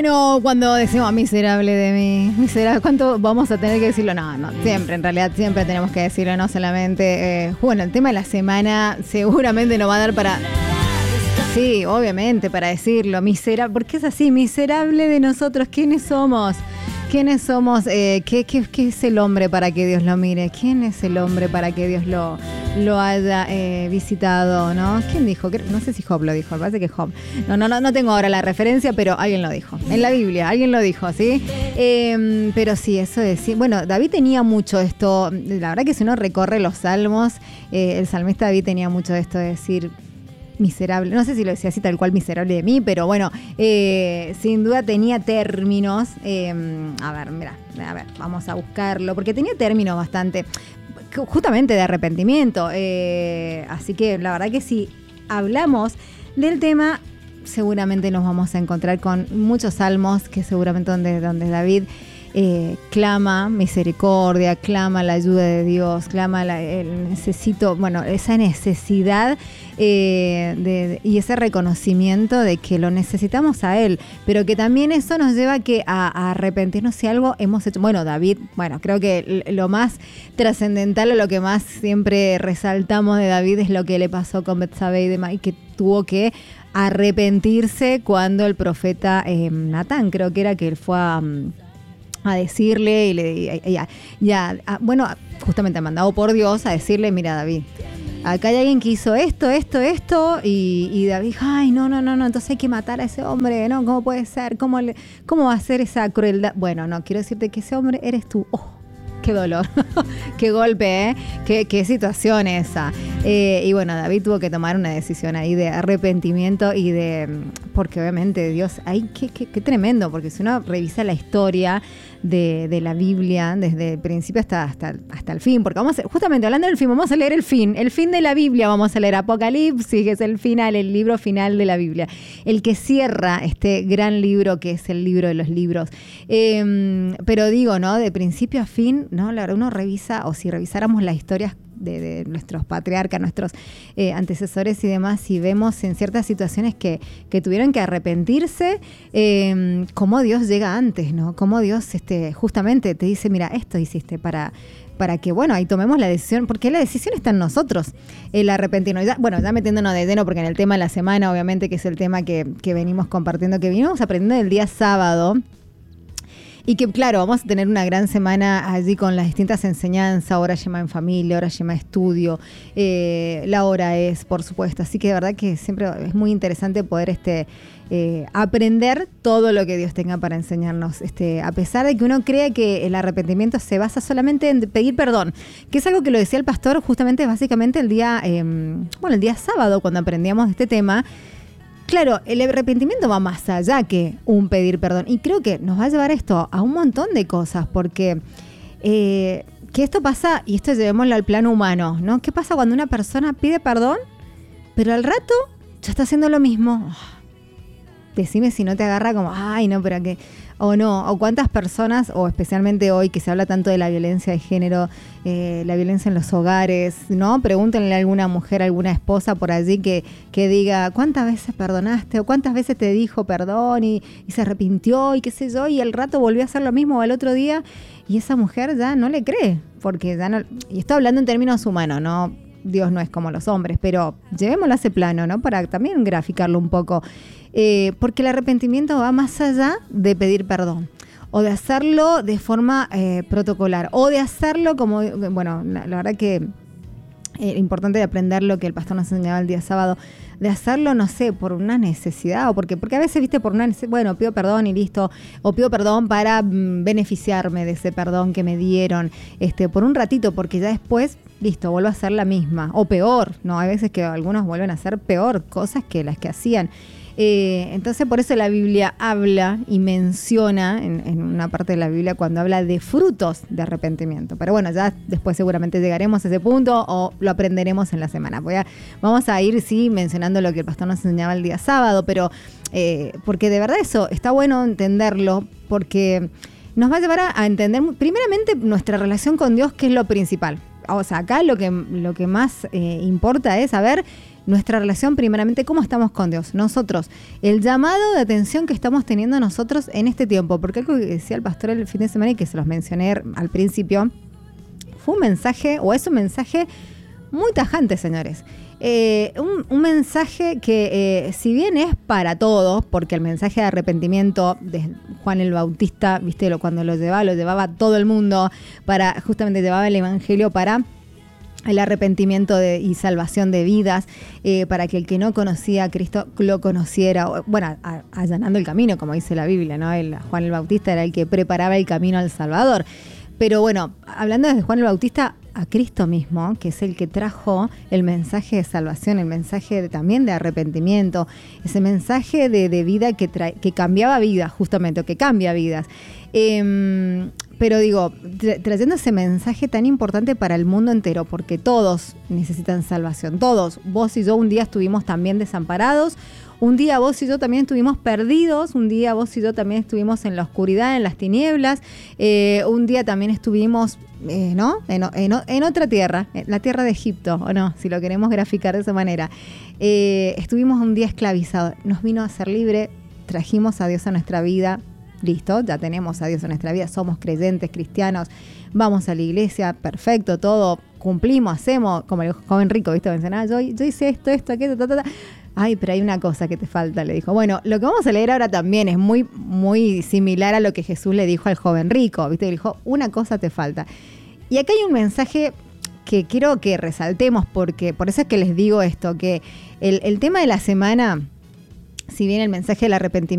Bueno, cuando decimos miserable de mí, miserable, ¿cuánto vamos a tener que decirlo? No, siempre, en realidad siempre tenemos que decirlo, no solamente. Bueno, el tema de la semana seguramente no va a dar para. Sí, obviamente, para decirlo, miserable, porque es así, miserable de nosotros, ¿quiénes somos? ¿Quiénes somos? ¿Qué es el hombre para que Dios lo mire? ¿Quién es el hombre para que Dios lo haya visitado? ¿No? ¿Quién dijo? No sé si Job lo dijo, me parece que Job. No tengo ahora la referencia, pero alguien lo dijo. En la Biblia, alguien lo dijo, ¿sí? Pero sí, eso de sí. Bueno, David tenía mucho esto. La verdad que si uno recorre los salmos, el salmista David tenía mucho de esto de decir miserable, no sé si lo decía así tal cual, miserable de mí, pero bueno, sin duda tenía términos, a ver, vamos a buscarlo, porque tenía términos bastante, justamente de arrepentimiento, así que la verdad que si hablamos del tema, seguramente nos vamos a encontrar con muchos salmos que seguramente donde David clama misericordia, clama la ayuda de Dios, clama esa necesidad y ese reconocimiento de que lo necesitamos a Él, pero que también eso nos lleva a arrepentirnos si algo hemos hecho. Bueno, David, creo que lo más trascendental o lo que más siempre resaltamos de David es lo que le pasó con Betsabé y demás, y que tuvo que arrepentirse cuando el profeta Natán, creo que era, que él fue a decirle justamente mandado por Dios a decirle, mira, David, acá hay alguien que hizo esto, y David, ay, no, entonces hay que matar a ese hombre, ¿no? ¿Cómo puede ser? ¿Cómo va a ser esa crueldad? Bueno, no, quiero decirte que ese hombre eres tú. ¡Oh! Qué dolor, qué golpe, qué situación esa. Y bueno, David tuvo que tomar una decisión ahí de arrepentimiento porque obviamente Dios, qué tremendo, porque si uno revisa la historia de la Biblia desde el principio hasta el fin, porque justamente hablando del fin, vamos a leer el fin de la Biblia, vamos a leer Apocalipsis, que es el libro final de la Biblia, el que cierra este gran libro que es el libro de los libros. Pero digo, ¿no? De principio a fin, ¿no? La verdad, uno revisa, o si revisáramos las historias de nuestros patriarcas, nuestros antecesores y demás, y vemos en ciertas situaciones que tuvieron que arrepentirse, cómo Dios llega antes, ¿no? Cómo Dios justamente te dice, mira, esto hiciste para que, ahí tomemos la decisión, porque la decisión está en nosotros, el arrepentirnos. Ya metiéndonos de lleno, porque en el tema de la semana, obviamente, que es el tema que venimos compartiendo, que venimos aprendiendo el día sábado, y que, claro, vamos a tener una gran semana allí con las distintas enseñanzas, hora Shema en familia, hora Shema estudio, la hora es, por supuesto. Así que de verdad que siempre es muy interesante poder aprender todo lo que Dios tenga para enseñarnos. A pesar de que uno cree que el arrepentimiento se basa solamente en pedir perdón, que es algo que lo decía el pastor justamente, básicamente el día sábado, cuando aprendíamos de este tema. Claro, el arrepentimiento va más allá que un pedir perdón. Y creo que nos va a llevar esto a un montón de cosas, porque que esto pasa, y esto llevémoslo al plano humano, ¿no? ¿Qué pasa cuando una persona pide perdón, pero al rato ya está haciendo lo mismo? Decime si no te agarra como, ay, no, pero que... O no, o cuántas personas, o especialmente hoy que se habla tanto de la violencia de género, la violencia en los hogares, ¿no? Pregúntenle a alguna mujer, a alguna esposa por allí que diga, ¿cuántas veces perdonaste? O ¿cuántas veces te dijo perdón y se arrepintió y qué sé yo? Y al rato volvió a hacer lo mismo al otro día y esa mujer ya no le cree, porque ya no... Y estoy hablando en términos humanos, ¿no? Dios no es como los hombres, pero llevémoslo a ese plano, ¿no? Para también graficarlo un poco. Porque el arrepentimiento va más allá de pedir perdón, o de hacerlo de forma protocolar, o de hacerlo como, la verdad que importante de aprender lo que el pastor nos enseñaba el día sábado, de hacerlo, no sé, por una necesidad, o porque a veces, viste, por una necesidad, pido perdón y listo, o pido perdón para beneficiarme de ese perdón que me dieron, por un ratito, porque ya después, listo, vuelvo a hacer la misma, o peor, ¿no? Hay veces que algunos vuelven a hacer peor cosas que las que hacían. Entonces por eso la Biblia habla y menciona en una parte de la Biblia cuando habla de frutos de arrepentimiento. Pero bueno, ya después seguramente llegaremos a ese punto o lo aprenderemos en la semana. Vamos a ir, sí, mencionando lo que el pastor nos enseñaba el día sábado, pero porque de verdad eso está bueno entenderlo, porque nos va a llevar a entender primeramente nuestra relación con Dios, que es lo principal. O sea, acá lo que más importa es saber nuestra relación primeramente, cómo estamos con Dios, nosotros, el llamado de atención que estamos teniendo nosotros en este tiempo, porque algo que decía el pastor el fin de semana y que se los mencioné al principio, fue un mensaje, o es un mensaje muy tajante, señores. Un mensaje que si bien es para todos, porque el mensaje de arrepentimiento de Juan el Bautista, viste, cuando lo llevaba a todo el mundo, justamente llevaba el evangelio para el arrepentimiento y salvación de vidas, para que el que no conocía a Cristo lo conociera, bueno, allanando el camino, como dice la Biblia, ¿no? Juan el Bautista era el que preparaba el camino al Salvador. Pero bueno, hablando desde Juan el Bautista a Cristo mismo, que es el que trajo el mensaje de salvación, el mensaje también de arrepentimiento, ese mensaje de vida que cambiaba vidas, justamente, o que cambia vidas. Pero digo, trayendo ese mensaje tan importante para el mundo entero, porque todos necesitan salvación, todos. Vos y yo un día estuvimos también desamparados, un día vos y yo también estuvimos perdidos, un día vos y yo también estuvimos en la oscuridad, en las tinieblas, un día también estuvimos, ¿no? En otra tierra, en la tierra de Egipto, o no, si lo queremos graficar de esa manera. Estuvimos un día esclavizados, nos vino a ser libre, trajimos a Dios a nuestra vida. Listo, ya tenemos a Dios en nuestra vida, somos creyentes, cristianos, vamos a la iglesia, perfecto, todo, cumplimos, hacemos, como el joven rico, ¿viste? Mencionaba, yo hice esto, aquello, Ay, pero hay una cosa que te falta, le dijo. Bueno, lo que vamos a leer ahora también es muy, muy similar a lo que Jesús le dijo al joven rico, ¿viste? Le dijo, una cosa te falta. Y acá hay un mensaje que quiero que resaltemos, porque por eso es que les digo esto, que el tema de la semana, si bien el mensaje del arrepentimiento